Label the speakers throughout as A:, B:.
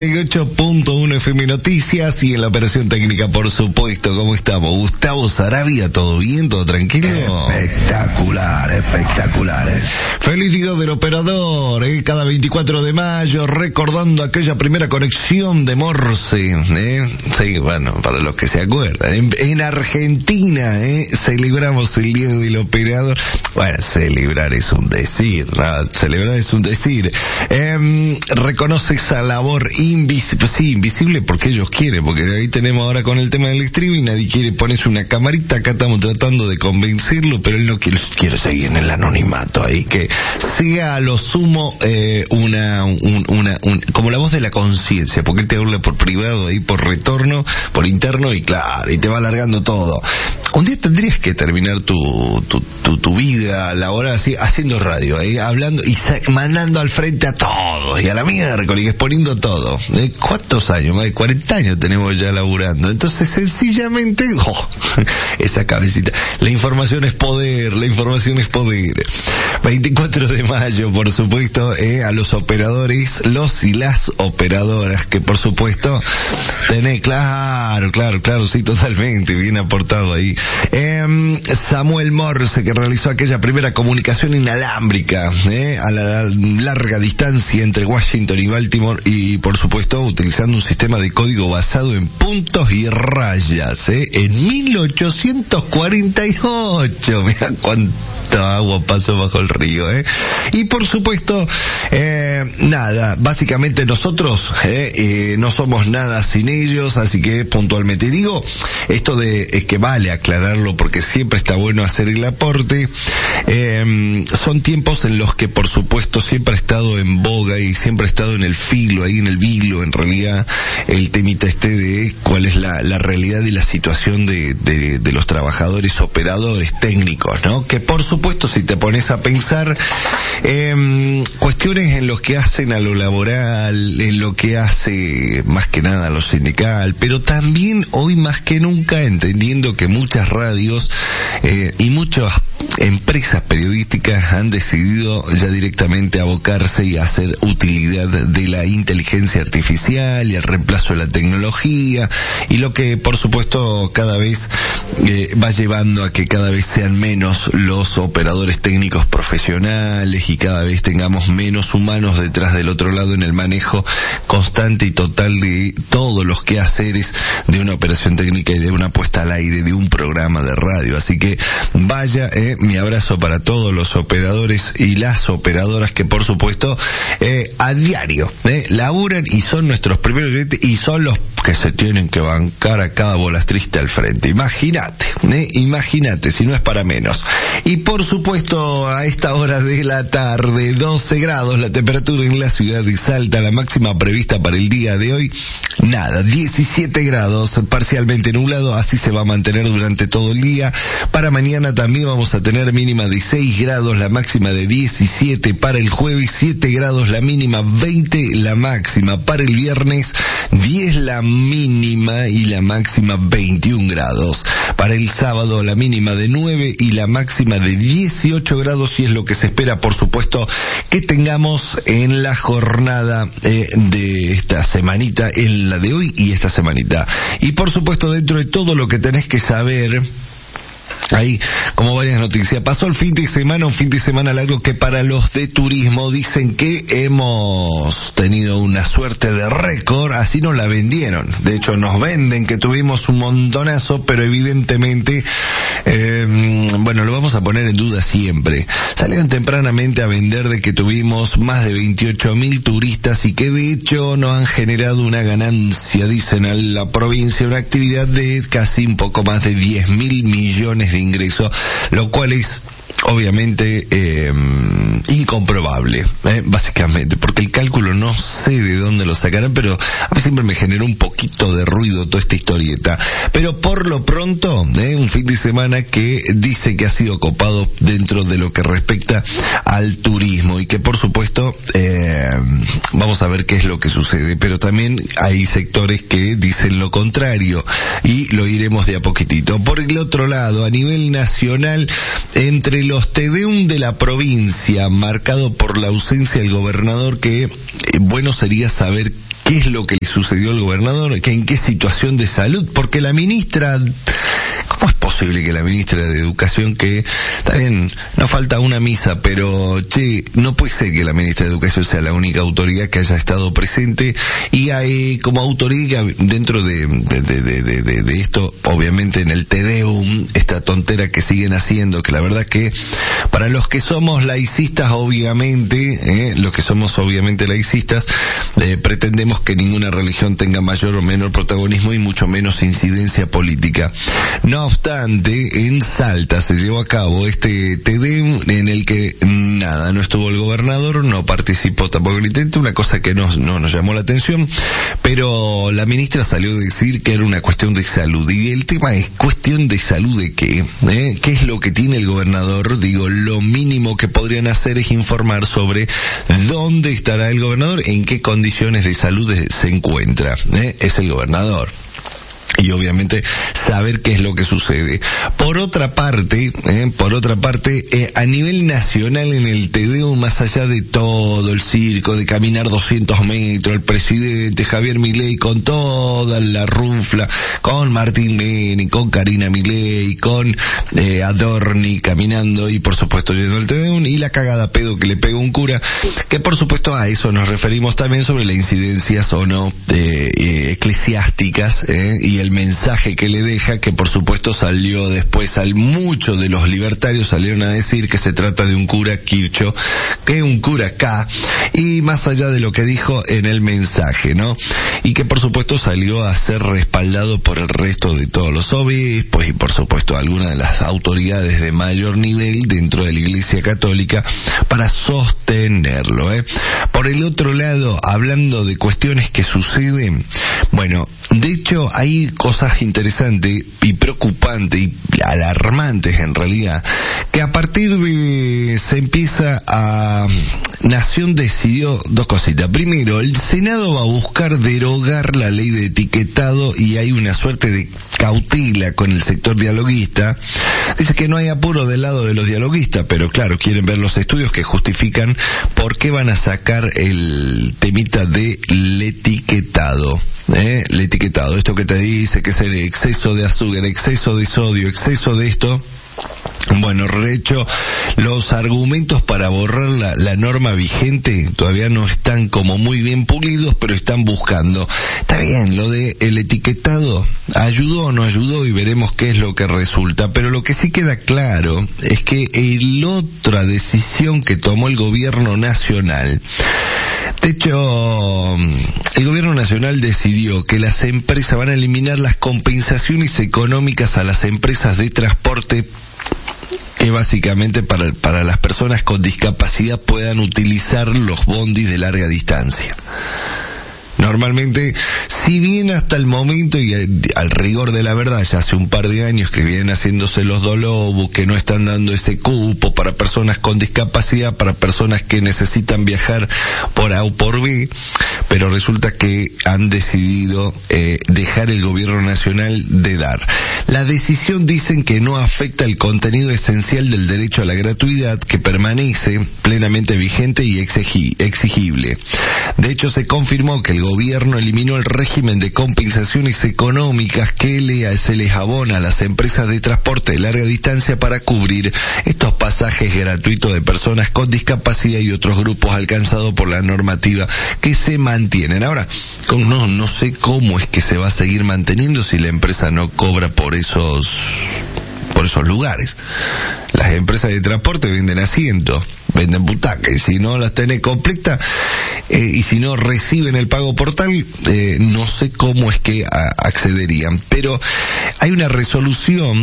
A: 98.1 FM Noticias y en la operación técnica, por supuesto. ¿Cómo estamos? Gustavo Sarabia, ¿todo bien? ¿Todo tranquilo?
B: Espectacular, espectacular.
A: Feliz Día del Operador, cada 24 de mayo, recordando aquella primera conexión de Morse, Sí, bueno, para los que se acuerdan. En Argentina, celebramos el Día del Operador. Bueno, celebrar es un decir, ¿no? Celebrar es un decir. Reconoce esa labor invisible porque ellos quieren, porque ahí tenemos ahora con el tema del streaming, nadie quiere ponerse una camarita, acá estamos tratando de convencerlo, pero él no quiere seguir en el anonimato, ahí que sea a lo sumo como la voz de la conciencia, porque él te habla por privado, ahí por retorno, por interno, y claro, y te va alargando todo. Un día tendrías que terminar tu vida laboral así, haciendo radio, hablando y mandando al frente a todos, y a la miércoles, y exponiendo todo. ¿Cuántos años? Más de 40 años tenemos ya laburando. Entonces, sencillamente, esa cabecita. La información es poder, 24 de mayo, por supuesto, a los operadores, los y las operadoras, que por supuesto, tenés, claro, sí, totalmente, bien aportado ahí. Samuel Morse, que realizó aquella primera comunicación inalámbrica, a la larga distancia entre Washington y Baltimore, y por supuesto utilizando un sistema de código basado en puntos y rayas, en 1848. Mira cuánta agua pasó bajo el río, y por supuesto, nada, básicamente nosotros no somos nada sin ellos, así que puntualmente digo esto es que vale aclararlo porque siempre está bueno hacer el aporte. Son tiempos en los que por supuesto siempre ha estado en boga y siempre ha estado en el filo, ahí en el vilo, en realidad, el temita de cuál es la realidad y la situación de los trabajadores, operadores, técnicos, ¿no? Que por supuesto, si te pones a pensar, cuestiones en lo que hacen a lo laboral, en lo que hace más que nada a lo sindical, pero también hoy más que nunca entendiendo que muchas radios y muchas empresas periodísticas han decidido ya directamente abocarse y hacer utilidad de la inteligencia artificial y el reemplazo de la tecnología, y lo que por supuesto cada vez va llevando a que cada vez sean menos los operadores técnicos profesionales y cada vez tengamos menos humanos detrás del otro lado en el manejo constante y total de todos los quehaceres de una operación técnica y de una puesta al aire de un programa de radio. Así que vaya, mi abrazo para todos los operadores y las operadoras que por supuesto a diario laburan y son nuestros primeros oyentes y son los que se tienen que bancar a cada bolastrista al frente. Imagínate, si no es para menos. Y por supuesto, a esta hora de la tarde, 12 grados la temperatura en la ciudad de Salta, la máxima prevista para el día de hoy, 17 grados, parcialmente nublado, así se va a mantener durante todo el día. Para mañana también vamos a tener mínima de 6 grados, la máxima de 17, para el jueves 7 grados, la mínima 20, la máxima para el viernes 10 la mínima y la máxima 21 grados. Para el sábado la mínima de 9 y la máxima de 18 grados, y es lo que se espera por supuesto que tengamos en la jornada de esta semanita, en la de hoy y esta semanita. Y por supuesto dentro de todo lo que tenés que saber, ahí, como varias noticias. Pasó el fin de semana, un fin de semana largo que para los de turismo dicen que hemos tenido una suerte de récord, así nos la vendieron. De hecho, nos venden que tuvimos un montonazo, pero evidentemente, bueno, lo vamos a poner en duda siempre. Salieron tempranamente a vender de que tuvimos más de 28.000 turistas y que de hecho nos han generado una ganancia, dicen a la provincia, una actividad de casi un poco más de 10.000 millones de ingresos, lo cual es obviamente incomprobable, básicamente, porque el cálculo no sé de dónde lo sacarán, pero a mí siempre me generó un poquito de ruido toda esta historieta. Pero por lo pronto, un fin de semana que dice que ha sido copado dentro de lo que respecta al turismo y que por supuesto vamos a ver qué es lo que sucede, pero también hay sectores que dicen lo contrario y lo iremos de a poquitito. Por el otro lado, a nivel nacional, entre los TDUM de la provincia, marcado por la ausencia del gobernador, que bueno sería saber qué es lo que le sucedió al gobernador, que en qué situación de salud, porque la ministra, ¿cómo es posible que la ministra de Educación, que está bien, no falta una misa, pero no puede ser que la ministra de Educación sea la única autoridad que haya estado presente, y hay como autoridad dentro de esto, obviamente en el Te Deum, esta tontera que siguen haciendo, que la verdad que para los que somos laicistas, obviamente, pretendemos que ninguna religión tenga mayor o menor protagonismo y mucho menos incidencia política. No obstante, en Salta se llevó a cabo este Te Deum en el que no estuvo el gobernador, no participó tampoco el intendente, una cosa que no nos llamó la atención, pero la ministra salió a decir que era una cuestión de salud. Y el tema es, ¿cuestión de salud de qué? ¿Qué es lo que tiene el gobernador? Digo, lo mínimo que podrían hacer es informar sobre dónde estará el gobernador, en qué condiciones de salud se encuentra. Es el gobernador. Y obviamente saber qué es lo que sucede. Por otra parte, a nivel nacional en el Te Deum, más allá de todo el circo de caminar 200 metros, el presidente Javier Milei con toda la rufla, con Martín Beni, con Karina Milei, con Adorni caminando y por supuesto yendo al Te Deum, y la cagada pedo que le pegó un cura, que por supuesto a eso nos referimos también sobre las incidencias o no eclesiásticas, y el mensaje que le deja, que por supuesto salió después, muchos de los libertarios salieron a decir que se trata de un cura Kirchhoff, que es un cura K, y más allá de lo que dijo en el mensaje, ¿no? Y que por supuesto salió a ser respaldado por el resto de todos los obispos y por supuesto algunas de las autoridades de mayor nivel dentro de la Iglesia Católica para sostenerlo, Por el otro lado, hablando de cuestiones que suceden, bueno, de hecho hay cosas interesantes y preocupantes y alarmantes en realidad, que a partir de Nación decidió dos cositas. Primero, el Senado va a buscar derogar la ley de etiquetado y hay una suerte de cautela con el sector dialoguista. Dice que no hay apuro del lado de los dialoguistas, pero claro, quieren ver los estudios que justifican por qué van a sacar el temita del etiquetado. El etiquetado, esto que te dice que es el exceso de azúcar, exceso de sodio, exceso de esto. Bueno, de hecho, los argumentos para borrar la norma vigente todavía no están como muy bien pulidos, pero están buscando. Está bien, lo de el etiquetado ayudó o no ayudó y veremos qué es lo que resulta, pero lo que sí queda claro es que la otra decisión que tomó el gobierno nacional, de hecho, el gobierno nacional decidió que las empresas van a eliminar las compensaciones económicas a las empresas de transporte, que básicamente para las personas con discapacidad puedan utilizar los bondis de larga distancia. Normalmente, si bien hasta el momento, y al rigor de la verdad, ya hace un par de años que vienen haciéndose los dolobus, que no están dando ese cupo para personas con discapacidad, para personas que necesitan viajar por A o por B, pero resulta que han decidido dejar el gobierno nacional de dar. La decisión dicen que no afecta el contenido esencial del derecho a la gratuidad, que permanece plenamente vigente y exigible. De hecho, se confirmó que el gobierno eliminó el régimen de compensaciones económicas que se les abona a las empresas de transporte de larga distancia para cubrir estos pasajes gratuitos de personas con discapacidad y otros grupos alcanzados por la normativa que se mantienen. Ahora, no sé cómo es que se va a seguir manteniendo si la empresa no cobra por esos lugares. Las empresas de transporte venden asientos, venden butacas, y si no las tenés completas, y si no reciben el pago por tal, no sé cómo es que accederían. Pero hay una resolución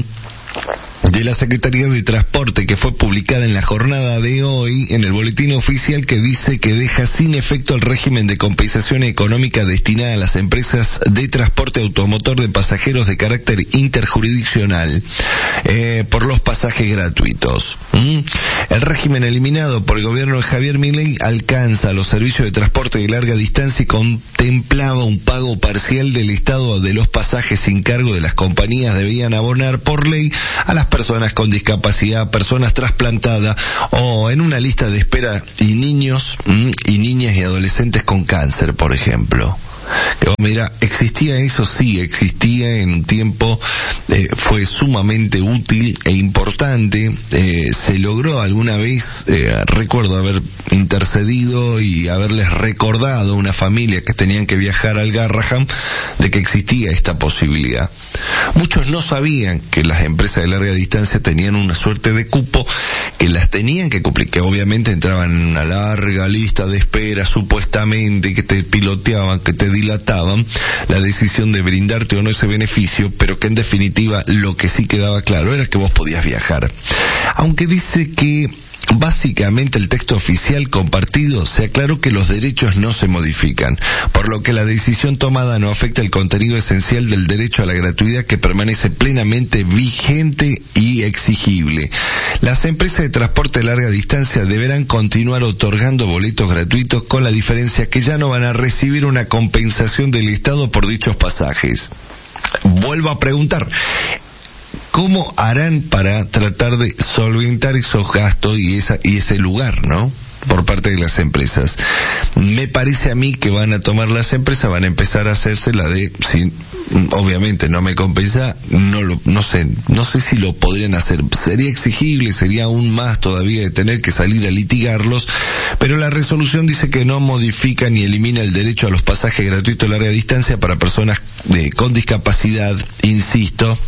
A: de la Secretaría de Transporte que fue publicada en la jornada de hoy en el boletín oficial, que dice que deja sin efecto el régimen de compensación económica destinada a las empresas de transporte automotor de pasajeros de carácter interjurisdiccional por los pasajes gratuitos. El régimen eliminado por el gobierno de Javier Milei alcanza los servicios de transporte de larga distancia y contemplaba un pago parcial del Estado de los pasajes sin cargo de las compañías debían abonar por ley a las personas con discapacidad, personas trasplantadas o en una lista de espera y niños y niñas y adolescentes con cáncer, por ejemplo. Que mira, existía eso, sí, existía en un tiempo, fue sumamente útil e importante, se logró alguna vez, recuerdo haber intercedido y haberles recordado a una familia que tenían que viajar al Garrahan de que existía esta posibilidad. Muchos no sabían que las empresas de larga distancia tenían una suerte de cupo que las tenían que cumplir, que obviamente entraban en una larga lista de espera supuestamente, que te piloteaban, que te dilataban la decisión de brindarte o no ese beneficio, pero que en definitiva lo que sí quedaba claro era que vos podías viajar. Aunque dice que básicamente el texto oficial compartido se aclaró que los derechos no se modifican, por lo que la decisión tomada no afecta el contenido esencial del derecho a la gratuidad, que permanece plenamente vigente y exigible. Las empresas de transporte de larga distancia deberán continuar otorgando boletos gratuitos, con la diferencia que ya no van a recibir una compensación del Estado por dichos pasajes. Vuelvo a preguntar, ¿cómo harán para tratar de solventar esos gastos y ese lugar, no? Por parte de las empresas. Me parece a mí que van a tomar las empresas, van a empezar a hacerse la de, si obviamente no me compensa, no sé si lo podrían hacer. Sería exigible, sería aún más todavía de tener que salir a litigarlos, pero la resolución dice que no modifica ni elimina el derecho a los pasajes gratuitos de larga distancia para personas con discapacidad, insisto,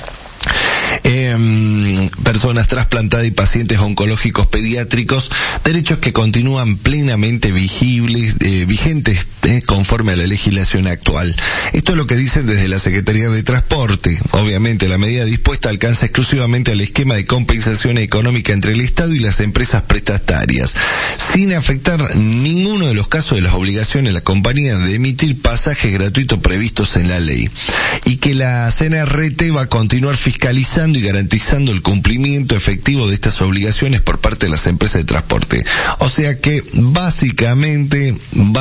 A: personas trasplantadas y pacientes oncológicos pediátricos, derechos que continúan plenamente vigentes conforme a la legislación actual. Esto es lo que dicen desde la Secretaría de Transporte. Obviamente la medida dispuesta alcanza exclusivamente al esquema de compensación económica entre el Estado y las empresas prestatarias, sin afectar ninguno de los casos de las obligaciones de la compañía de emitir pasajes gratuitos previstos en la ley, y que la CNRT va a continuar fiscalizando y garantizando el cumplimiento efectivo de estas obligaciones por parte de las empresas de transporte. O sea que básicamente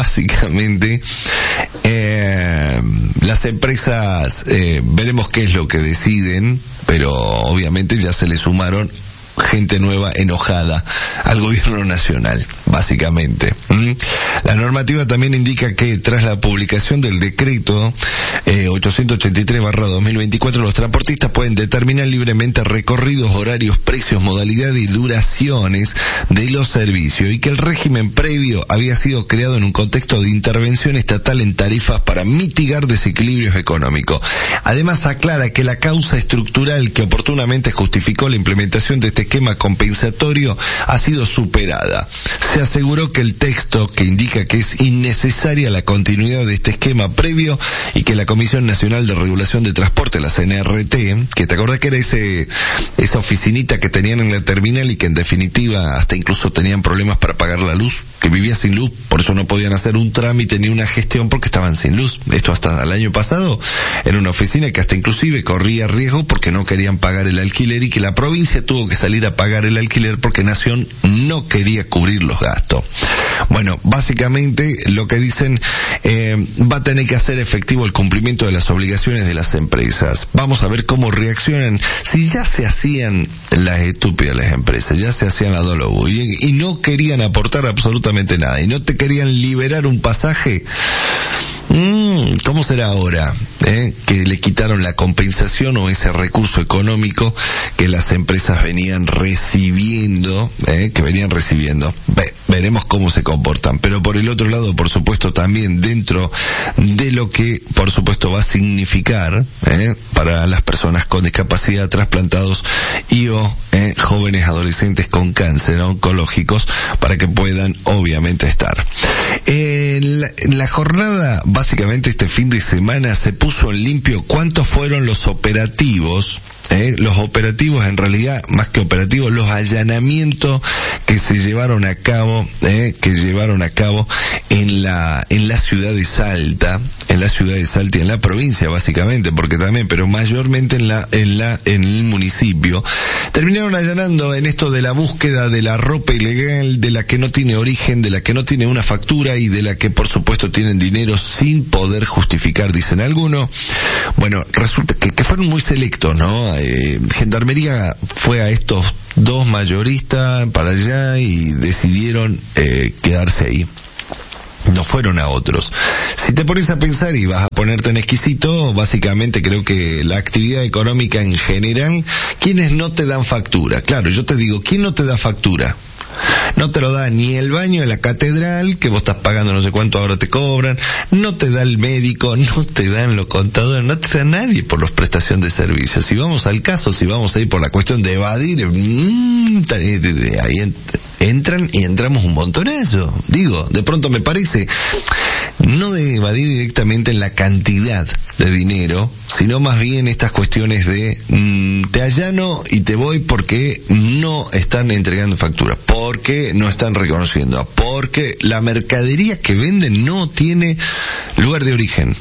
A: las empresas, veremos qué es lo que deciden, pero obviamente ya se le sumaron gente nueva enojada al gobierno nacional, básicamente. La normativa también indica que tras la publicación del decreto 883/2024, los transportistas pueden determinar libremente recorridos, horarios, precios, modalidad y duraciones de los servicios, y que el régimen previo había sido creado en un contexto de intervención estatal en tarifas para mitigar desequilibrios económicos. Además aclara que la causa estructural que oportunamente justificó la implementación de este esquema compensatorio ha sido superada. Se aseguró que el texto que indica que es innecesaria la continuidad de este esquema previo, y que la Comisión Nacional de Regulación de Transporte, la CNRT, que te acordás que era esa oficinita que tenían en la terminal y que en definitiva hasta incluso tenían problemas para pagar la luz, que vivía sin luz, por eso no podían hacer un trámite ni una gestión porque estaban sin luz. Esto hasta el año pasado era una oficina que hasta inclusive corría riesgo porque no querían pagar el alquiler, y que la provincia tuvo que salir a pagar el alquiler porque Nación no quería cubrir los gastos. Bueno, básicamente lo que dicen, va a tener que hacer efectivo el cumplimiento de las obligaciones de las empresas. Vamos a ver cómo reaccionan. Si ya se hacían las estúpidas las empresas, ya se hacían la dolo y no querían aportar absolutamente nada, y no te querían liberar un pasaje, ¿cómo será ahora? Que le quitaron la compensación o ese recurso económico que las empresas venían recibiendo, veremos cómo se comportan. Pero por el otro lado, por supuesto, también dentro de lo que, por supuesto, va a significar para las personas con discapacidad, trasplantados y o jóvenes adolescentes con cáncer oncológicos, para que puedan obviamente estar. La jornada, básicamente este fin de semana, se puso en limpio cuántos fueron los operativos. Los operativos, en realidad, más que operativos, los allanamientos que se llevaron a cabo, en la ciudad de Salta, y en la provincia, básicamente, porque también, pero mayormente en el municipio, terminaron allanando en esto de la búsqueda de la ropa ilegal, de la que no tiene origen, de la que no tiene una factura y de la que, por supuesto, tienen dinero sin poder justificar, dicen algunos. Bueno, resulta que fueron muy selectos, ¿no? Gendarmería fue a estos dos mayoristas para allá y decidieron quedarse ahí. no fueron a otros. Si te pones a pensar y vas a ponerte en exquisito, básicamente creo que la actividad económica en general, ¿quiénes no te dan factura? Claro, yo te digo, ¿quién no te da factura? No te lo da ni el baño de la catedral, que vos estás pagando no sé cuánto ahora te cobran, no te da el médico, no te dan los contadores, no te da nadie por los prestación de servicios. Si vamos al caso, si vamos a ir por la cuestión de evadir, ahí entran y entramos un montonazo. Digo, de pronto me parece, no de evadir directamente en la cantidad de dinero, sino más bien estas cuestiones de te allano y te voy porque no están entregando factura, porque no están reconociendo, porque la mercadería que venden no tiene lugar de origen.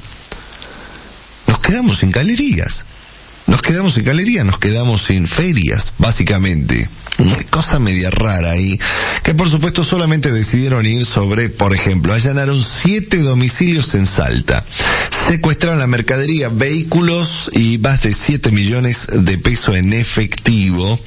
A: Nos quedamos sin galerías. Nos quedamos sin ferias, básicamente. Una cosa media rara ahí, que por supuesto solamente decidieron ir sobre, por ejemplo, allanaron 7 domicilios en Salta, secuestraron la mercadería, vehículos y más de 7 millones de pesos en efectivo.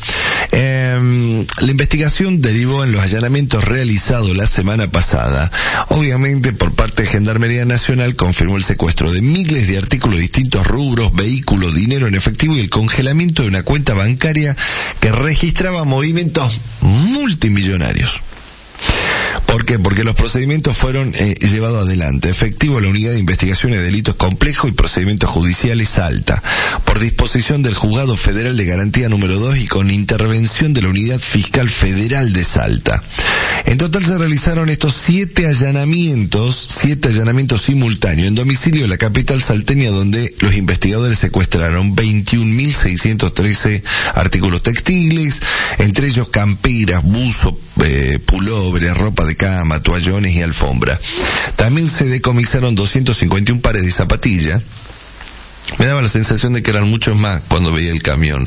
A: La investigación derivó en los allanamientos realizados la semana pasada. Obviamente, por parte de Gendarmería Nacional, confirmó el secuestro de miles de artículos de distintos rubros, vehículos, dinero en efectivo y el congelamiento de una cuenta bancaria que registraba movimientos multimillonarios. ¿Por qué? Porque los procedimientos fueron llevados adelante. Efectivo la Unidad de Investigaciones de Delitos Complejos y Procedimientos Judiciales Salta, por disposición del Juzgado Federal de Garantía número 2 y con intervención de la Unidad Fiscal Federal de Salta. En total se realizaron estos 7 allanamientos simultáneos en domicilio de la capital salteña, donde los investigadores secuestraron 21.613 artículos textiles, entre ellos camperas, buzos, pulóveres, ropa de cama, toallones y alfombra. También se decomisaron 251 pares de zapatillas. Me daba la sensación de que eran muchos más cuando veía el camión.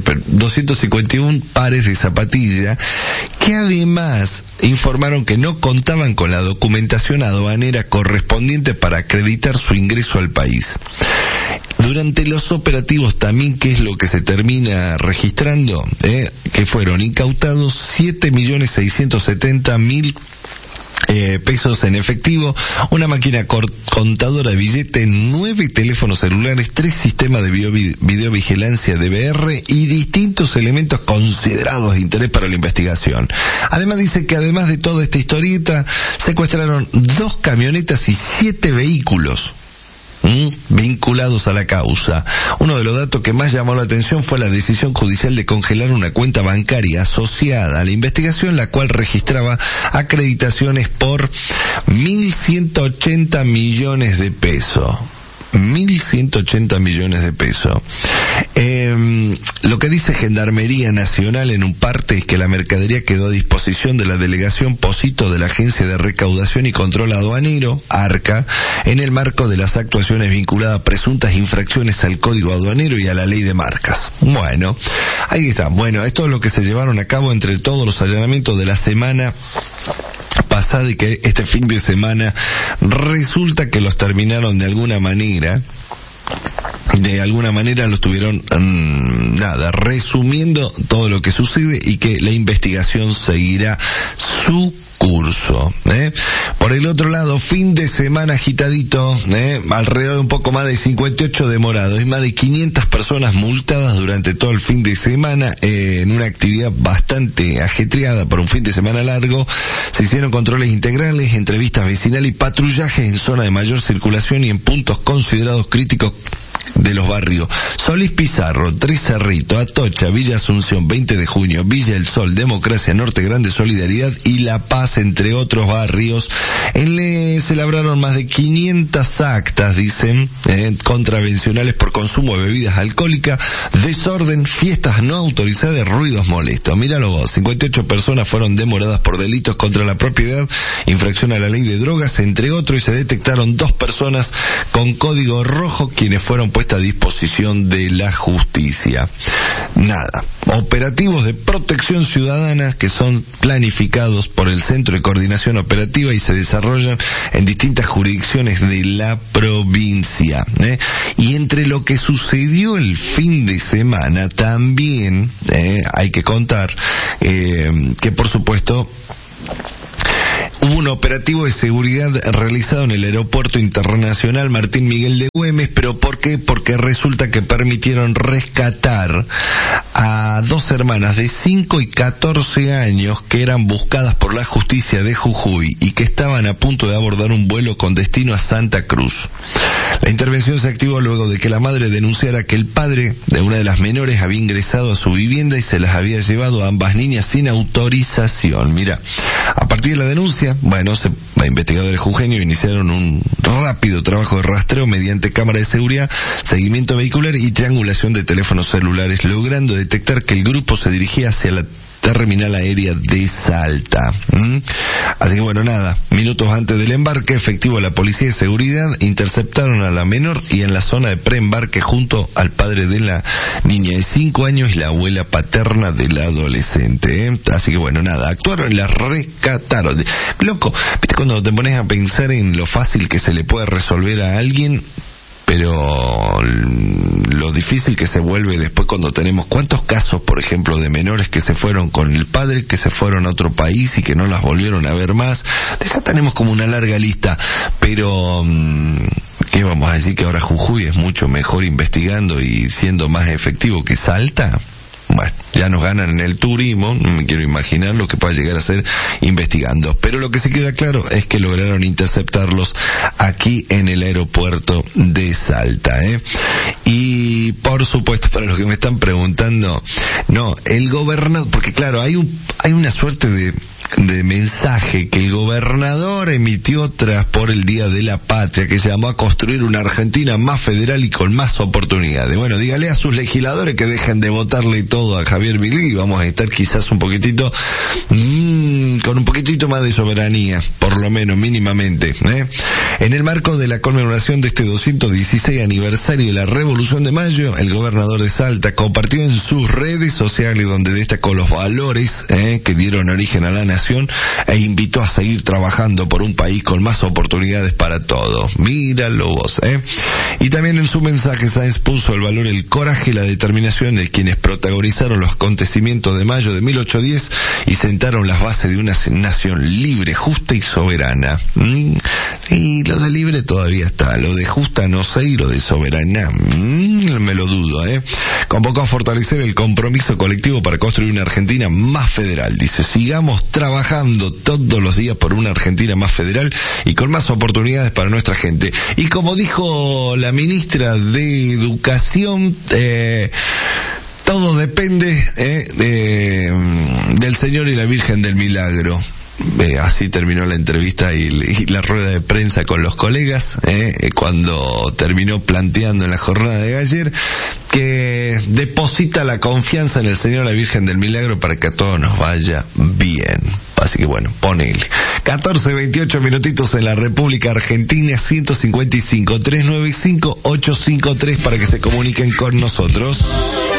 A: 251 pares de zapatillas, que además informaron que no contaban con la documentación aduanera correspondiente para acreditar su ingreso al país. Durante los operativos también, ¿qué es lo que se termina registrando? Que fueron incautados 7.670.000 pesos en efectivo, una máquina contadora de billetes, 9 teléfonos celulares, 3 sistemas de videovigilancia DVR y distintos elementos considerados de interés para la investigación. Además dice que además de toda esta historieta, secuestraron 2 camionetas y 7 vehículos vinculados a la causa. Uno de los datos que más llamó la atención fue la decisión judicial de congelar una cuenta bancaria asociada a la investigación, la cual registraba acreditaciones por 1.180 millones de pesos. 1.180 millones de pesos. Lo que dice Gendarmería Nacional en un parte es que la mercadería quedó a disposición de la Delegación Posito de la Agencia de Recaudación y Control Aduanero, ARCA, en el marco de las actuaciones vinculadas a presuntas infracciones al Código Aduanero y a la Ley de Marcas. Bueno, ahí está. Bueno, esto es lo que se llevaron a cabo entre todos los allanamientos de la semana pasada, y que este fin de semana resulta que los terminaron de alguna manera lo estuvieron resumiendo todo lo que sucede, y que la investigación seguirá su curso. Por el otro lado, fin de semana agitadito, alrededor de un poco más de 58 demorados y más de 500 personas multadas durante todo el fin de semana, en una actividad bastante ajetreada por un fin de semana largo. Se hicieron controles integrales, entrevistas vecinales y patrullajes en zona de mayor circulación y en puntos considerados críticos de los barrios Solís Pizarro, Tres Cerritos, Atocha, Villa Asunción, 20 de junio, Villa El Sol, Democracia, Norte Grande, Solidaridad y La Paz, entre otros barrios. Se labraron más de 500 actas, dicen, contravencionales por consumo de bebidas alcohólicas, desorden, fiestas no autorizadas, ruidos molestos. Míralo vos, 58 personas fueron demoradas por delitos contra la propiedad, infracción a la ley de drogas, entre otros, y se detectaron 2 personas con código rojo, quienes fueron puestas a disposición de la justicia. Operativos de protección ciudadana que son planificados por el Centro de Coordinación Operativa y se desarrollan en distintas jurisdicciones de la provincia. Y entre lo que sucedió el fin de semana también hay que contar que por supuesto Hubo un operativo de seguridad realizado en el Aeropuerto Internacional Martín Miguel de Güemes, pero ¿por qué? Porque resulta que permitieron rescatar a dos hermanas de 5 y 14 años que eran buscadas por la justicia de Jujuy y que estaban a punto de abordar un vuelo con destino a Santa Cruz. La intervención se activó luego de que la madre denunciara que el padre de una de las menores había ingresado a su vivienda y se las había llevado a ambas niñas sin autorización. Mira, a partir de la denuncia, investigadores jujeños iniciaron un rápido trabajo de rastreo mediante cámara de seguridad, seguimiento vehicular y triangulación de teléfonos celulares, logrando detectar que el grupo se dirigía hacia la terminal aérea de Salta. Así que minutos antes del embarque, efectivo de la policía de seguridad interceptaron a la menor y en la zona de preembarque junto al padre de la niña de 5 años y la abuela paterna de la adolescente. Así que actuaron y la rescataron. Loco, viste cuando te pones a pensar en lo fácil que se le puede resolver a alguien, pero lo difícil que se vuelve después cuando tenemos cuántos casos, por ejemplo, de menores que se fueron con el padre, que se fueron a otro país y que no las volvieron a ver más. De esa tenemos como una larga lista, pero ¿qué vamos a decir? Que ahora Jujuy es mucho mejor investigando y siendo más efectivo que Salta. Bueno, ya nos ganan en el turismo, no me quiero imaginar lo que pueda llegar a ser investigando. Pero lo que se queda claro es que lograron interceptarlos aquí en el aeropuerto de Salta, Y por supuesto, para los que me están preguntando, el gobernador, porque claro, hay una suerte de mensaje que el gobernador emitió tras por el Día de la Patria, que se llamó a construir una Argentina más federal y con más oportunidades. Bueno, dígale a sus legisladores que dejen de votarle todo a Javier Milei y vamos a estar quizás un poquitito, con un poquitito más de soberanía, por lo menos mínimamente, En el marco de la conmemoración de este 216 aniversario de la Revolución de Mayo, el gobernador de Salta compartió en sus redes sociales, donde destacó los valores que dieron origen a la nación e invitó a seguir trabajando por un país con más oportunidades para todos. Míralo vos, Y también en su mensaje Sáenz puso el valor, el coraje y la determinación de quienes protagonizaron los acontecimientos de mayo de 1810 y sentaron las bases de una nación libre, justa y soberana. Y lo de libre todavía está, lo de justa no sé, y lo de soberana, me lo dudo, Convocó a fortalecer el compromiso colectivo para construir una Argentina más federal. Dice, sigamos trabajando todos los días por una Argentina más federal y con más oportunidades para nuestra gente. Y como dijo la ministra de Educación, todo depende del Señor y la Virgen del Milagro. Así terminó la entrevista y la rueda de prensa con los colegas, cuando terminó planteando en la jornada de ayer que deposita la confianza en el Señor y la Virgen del Milagro para que a todos nos vaya bien. Así que ponele. 14:28 minutitos en la República Argentina, 155-395-853 para que se comuniquen con nosotros.